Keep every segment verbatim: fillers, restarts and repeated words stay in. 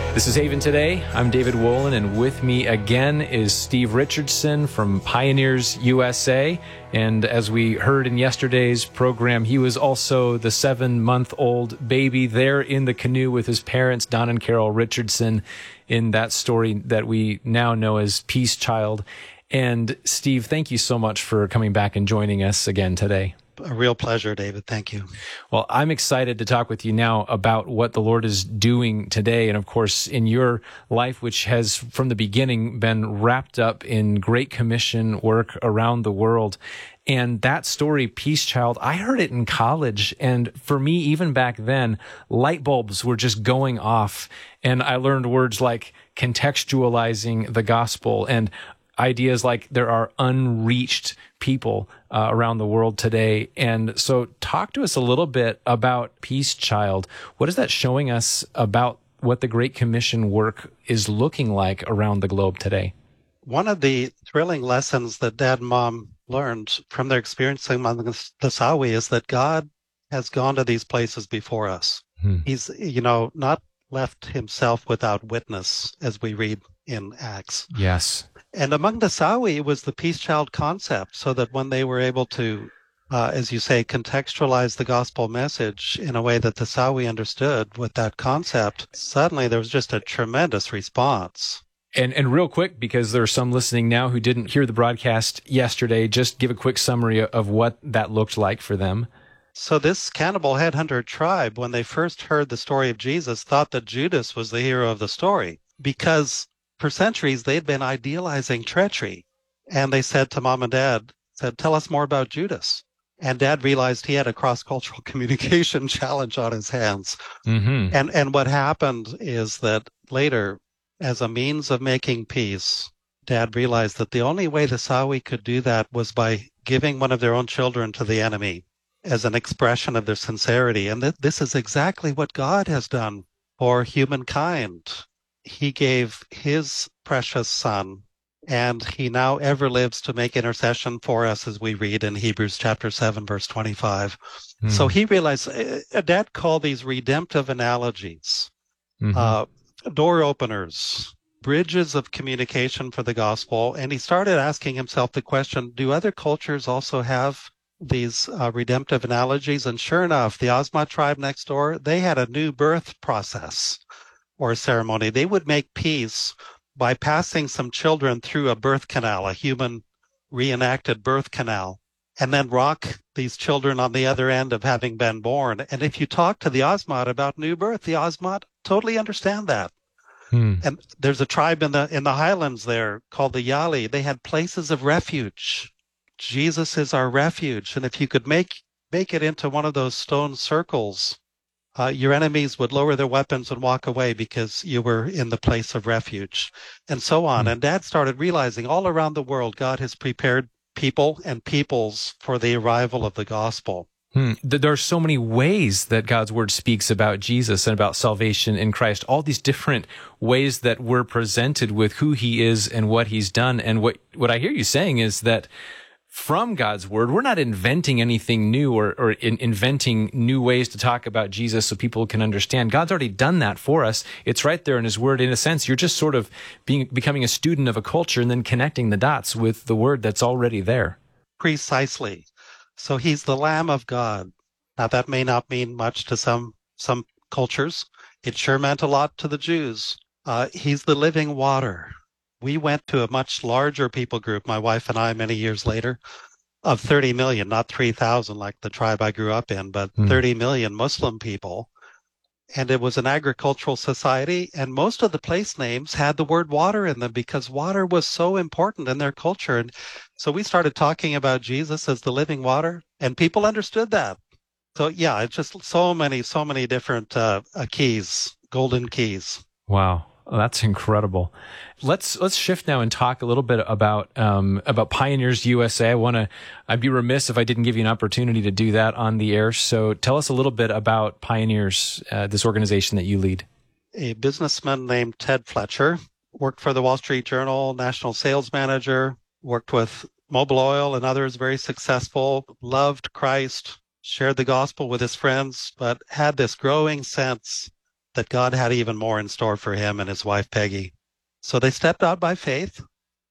This is Haven Today. I'm David Wolin, and with me again is Steve Richardson from Pioneers U S A. And as we heard in yesterday's program, he was also the seven-month-old baby there in the canoe with his parents, Don and Carol Richardson, in that story that we now know as Peace Child. And Steve, thank you so much for coming back and joining us again today. A real pleasure, David. Thank you. Well, I'm excited to talk with you now about what the Lord is doing today. And of course, in your life, which has from the beginning been wrapped up in Great Commission work around the world. And that story, Peace Child, I heard it in college. And for me, even back then, light bulbs were just going off. And I learned words like contextualizing the gospel and ideas like there are unreached people uh, around the world today. And so talk to us a little bit about Peace Child. What is that showing us about what the Great Commission work is looking like around the globe today? One of the thrilling lessons that Dad and Mom learned from their experience among the Sawi is that God has gone to these places before us. Hmm. He's, you know, not left himself without witness, as we read in Acts. Yes. And among the Sawi, it was the Peace Child concept, so that when they were able to, uh, as you say, contextualize the gospel message in a way that the Sawi understood with that concept, suddenly there was just a tremendous response. And and real quick, because there are some listening now who didn't hear the broadcast yesterday, just give a quick summary of what that looked like for them. So this cannibal headhunter tribe, when they first heard the story of Jesus, thought that Judas was the hero of the story, because for centuries, they'd been idealizing treachery. And they said to Mom and Dad, said, tell us more about Judas. And Dad realized he had a cross-cultural communication challenge on his hands. Mm-hmm. And, and what happened is that later, as a means of making peace, Dad realized that the only way the Sawi could do that was by giving one of their own children to the enemy as an expression of their sincerity. And th- this is exactly what God has done for humankind. He gave his precious son, and he now ever lives to make intercession for us, as we read in Hebrews chapter seven, verse twenty-five. Mm. So he realized, uh, Dad called these redemptive analogies, mm-hmm. uh, door openers, bridges of communication for the gospel. And he started asking himself the question, do other cultures also have these uh, redemptive analogies? And sure enough, the Osma tribe next door, they had a new birth process or a ceremony. They would make peace by passing some children through a birth canal, a human reenacted birth canal, and then rock these children on the other end of having been born. And if you talk to the Osmat about new birth, the Osmat totally understand that. Hmm. And there's a tribe in the in the highlands there called the Yali. They had places of refuge. Jesus is our refuge. And if you could make make it into one of those stone circles, Uh, your enemies would lower their weapons and walk away because you were in the place of refuge, and so on. Mm. And Dad started realizing all around the world, God has prepared people and peoples for the arrival of the gospel. Hmm. There are so many ways that God's word speaks about Jesus and about salvation in Christ, all these different ways that we're presented with who he is and what he's done. And what, what I hear you saying is that from God's word, we're not inventing anything new or, or in, inventing new ways to talk about Jesus so people can understand. God's already done that for us. It's right there in his word. In a sense, you're just sort of being becoming a student of a culture and then connecting the dots with the word that's already there. Precisely. So he's the Lamb of God. Now, that may not mean much to some some cultures. It sure meant a lot to the Jews. Uh, he's the living water. We went to a much larger people group, my wife and I, many years later, of thirty million, not three thousand like the tribe I grew up in, but mm. thirty million Muslim people. And it was an agricultural society, and most of the place names had the word water in them because water was so important in their culture. And so we started talking about Jesus as the living water, and people understood that. So yeah, it's just so many, so many different uh, uh, keys, golden keys. Wow. Oh, that's incredible. Let's let's shift now and talk a little bit about um, about Pioneers U S A. I want to. I'd be remiss if I didn't give you an opportunity to do that on the air. So tell us a little bit about Pioneers, uh, this organization that you lead. A businessman named Ted Fletcher worked for the Wall Street Journal, national sales manager, worked with Mobil Oil and others, very successful, loved Christ, shared the gospel with his friends, but had this growing sense that God had even more in store for him and his wife, Peggy. So they stepped out by faith.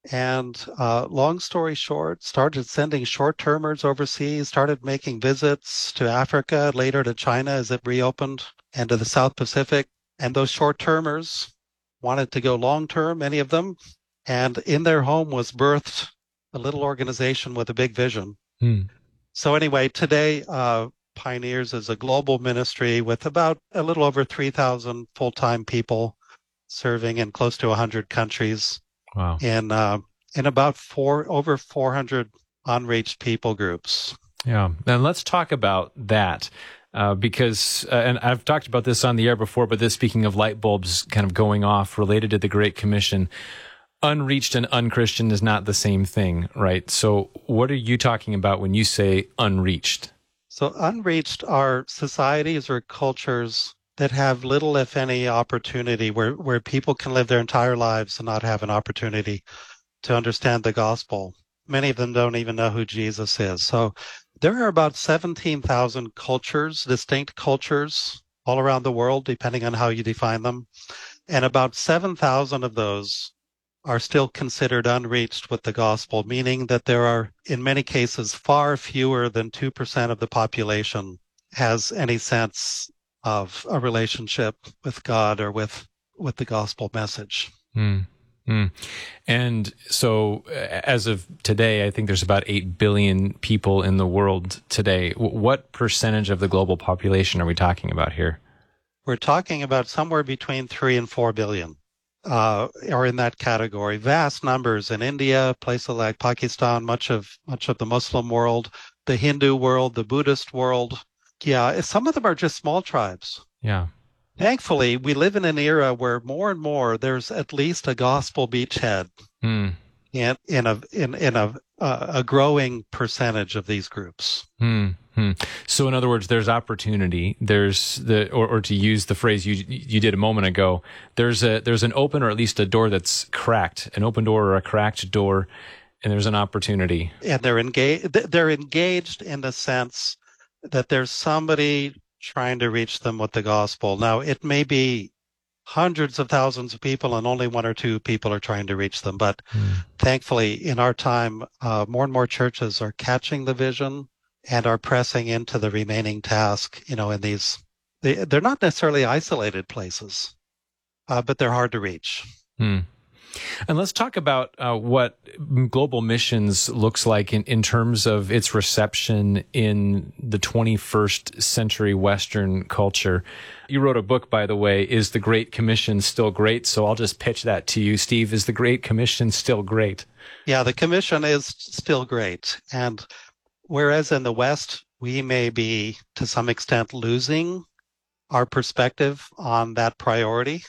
And uh, long story short, started sending short-termers overseas, started making visits to Africa, later to China as it reopened, and to the South Pacific. And those short-termers wanted to go long-term, many of them. And in their home was birthed a little organization with a big vision. Hmm. So anyway, today, uh, Pioneers is a global ministry with about a little over three thousand full-time people serving in close to one hundred countries. Wow. In uh, in about four over four hundred unreached people groups. Yeah, and let's talk about that uh, because, uh, and I've talked about this on the air before, but this, speaking of light bulbs kind of going off related to the Great Commission, unreached and unchristian is not the same thing, right? So what are you talking about when you say unreached? So unreached are societies or cultures that have little, if any, opportunity, where, where people can live their entire lives and not have an opportunity to understand the gospel. Many of them don't even know who Jesus is. So there are about seventeen thousand cultures, distinct cultures all around the world, depending on how you define them. And about seven thousand of those are still considered unreached with the gospel, meaning that there are, in many cases, far fewer than two percent of the population has any sense of a relationship with God or with, with the gospel message. Mm, mm. And so as of today, I think there's about eight billion people in the world today. What percentage of the global population are we talking about here? We're talking about somewhere between three and four billion. Uh, are in that category. Vast numbers in India, places like Pakistan, much of much of the Muslim world, the Hindu world, the Buddhist world. Yeah, some of them are just small tribes. Yeah. Thankfully, we live in an era where more and more there's at least a gospel beachhead Mm. in in a in in a uh, a growing percentage of these groups. Hmm. Hmm. So, in other words, there's opportunity. There's the, or, or to use the phrase you you did a moment ago, there's a there's an open, or at least a door that's cracked, an open door or a cracked door, and there's an opportunity. And they're engaged. They're engaged in the sense that there's somebody trying to reach them with the gospel. Now, it may be hundreds of thousands of people, and only one or two people are trying to reach them. But Hmm. thankfully, in our time, uh, more and more churches are catching the vision and are pressing into the remaining task, you know, in these, they, they're not necessarily isolated places, uh, but they're hard to reach. Hmm. And let's talk about uh, what global missions looks like in, in terms of its reception in the twenty-first century Western culture. You wrote a book, by the way, Is the Great Commission Still Great? So I'll just pitch that to you. Steve, is the Great Commission still great? Yeah, the commission is still great. And whereas in the West, we may be to some extent losing our perspective on that priority,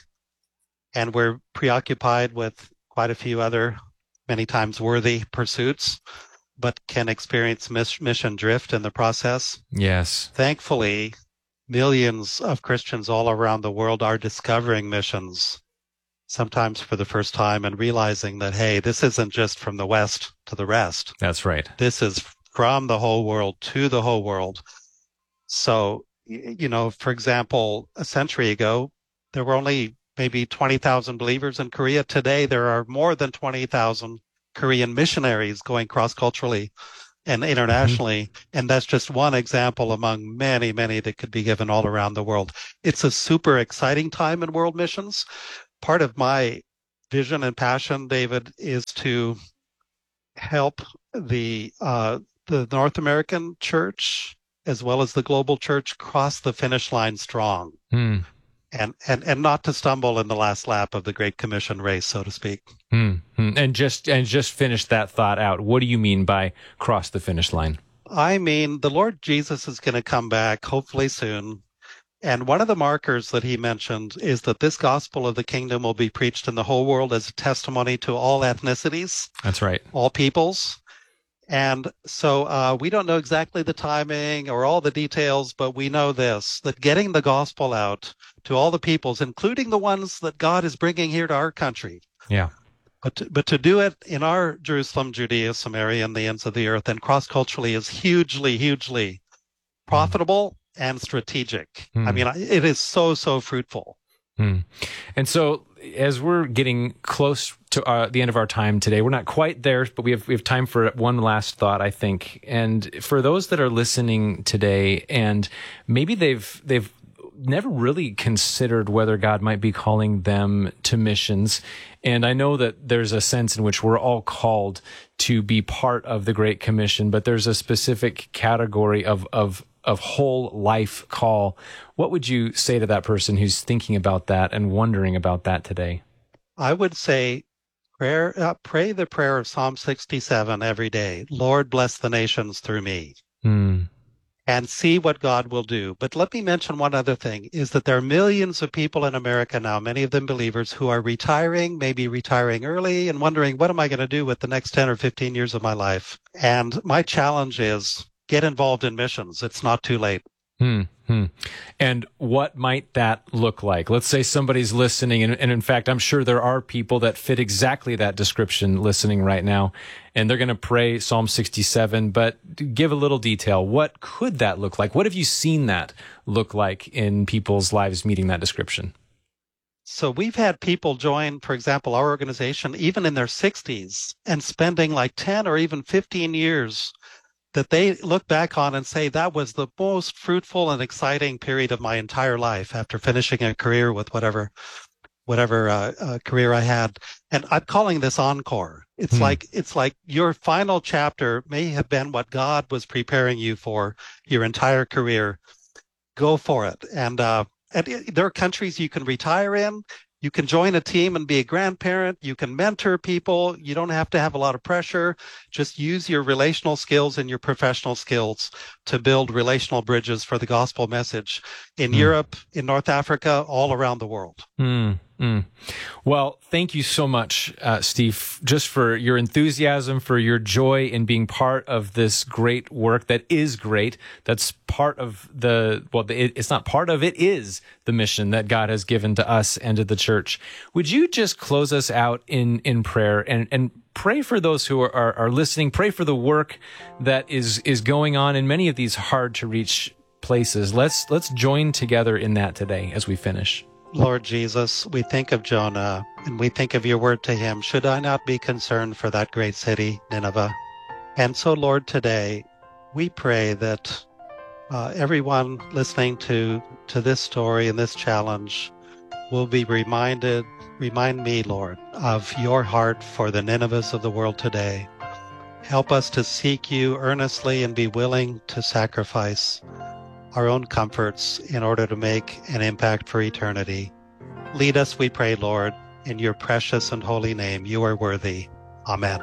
and we're preoccupied with quite a few other, many times worthy pursuits, but can experience mis- mission drift in the process. Yes. Thankfully, millions of Christians all around the world are discovering missions, sometimes for the first time, and realizing that, hey, this isn't just from the West to the rest. That's right. This is from the whole world to the whole world. So, you know, for example, a century ago, there were only maybe twenty thousand believers in Korea. Today, there are more than twenty thousand Korean missionaries going cross-culturally and internationally. Mm-hmm. And that's just one example among many, many that could be given all around the world. It's a super exciting time in world missions. Part of my vision and passion, David, is to help the uh, the North American church as well as the global church cross the finish line strong. Mm. And, and and not to stumble in the last lap of the Great Commission race, so to speak. Mm-hmm. And just and just finish that thought out. What do you mean by cross the finish line? I mean, the Lord Jesus is going to come back, hopefully soon. And one of the markers that he mentioned is that this gospel of the kingdom will be preached in the whole world as a testimony to all ethnicities. That's right. All peoples. And so uh, we don't know exactly the timing or all the details, but we know this, that getting the gospel out to all the peoples, including the ones that God is bringing here to our country. Yeah. But to, but to do it in our Jerusalem, Judea, Samaria, and the ends of the earth and cross-culturally is hugely, hugely profitable mm. and strategic. Mm. I mean, it is so, so fruitful. Hmm. And so as we're getting close to uh, the end of our time today, we're not quite there, but we have we have time for one last thought, I think. And for those that are listening today, and maybe they've they've never really considered whether God might be calling them to missions. And I know that there's a sense in which we're all called to be part of the Great Commission, but there's a specific category of of of whole life call. What would you say to that person who's thinking about that and wondering about that today? I would say prayer, uh, pray the prayer of Psalm sixty-seven every day. Lord, bless the nations through me. Mm. And see what God will do. But let me mention one other thing, is that there are millions of people in America now, many of them believers, who are retiring, maybe retiring early, and wondering, what am I going to do with the next ten or fifteen years of my life? And my challenge is, get involved in missions. It's not too late. Hmm. Hmm. And what might that look like? Let's say somebody's listening, and, and in fact, I'm sure there are people that fit exactly that description listening right now, and they're going to pray Psalm sixty-seven, but give a little detail. What could that look like? What have you seen that look like in people's lives meeting that description? So we've had people join, for example, our organization, even in their sixties, and spending like ten or even fifteen years that they look back on and say, that was the most fruitful and exciting period of my entire life after finishing a career with whatever whatever uh, uh, career I had. And I'm calling this encore. It's hmm. like it's like your final chapter may have been what God was preparing you for your entire career. Go for it. And, uh, and it, there are countries you can retire in. You can join a team and be a grandparent. You can mentor people. You don't have to have a lot of pressure. Just use your relational skills and your professional skills to build relational bridges for the gospel message in mm. Europe, in North Africa, all around the world. Mm. Mm. Well, thank you so much, uh, Steve, just for your enthusiasm, for your joy in being part of this great work that is great. That's part of the, well, it, it's not part of, it is the mission that God has given to us and to the church. Would you just close us out in, in prayer and, and pray for those who are, are, are listening, pray for the work that is, is going on in many of these hard to reach places. Let's, let's join together in that today as we finish. Lord Jesus, we think of Jonah and we think of your word to him. Should I not be concerned for that great city, Nineveh? And so, Lord, today we pray that uh, everyone listening to, to this story and this challenge will be reminded, remind me, Lord, of your heart for the Ninevehs of the world today. Help us to seek you earnestly and be willing to sacrifice our own comforts in order to make an impact for eternity. Lead us, we pray, Lord, in your precious and holy name. You are worthy. Amen.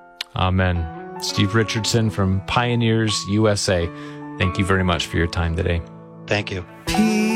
Amen. Steve Richardson from Pioneers U S A, thank you very much for your time today. Thank you.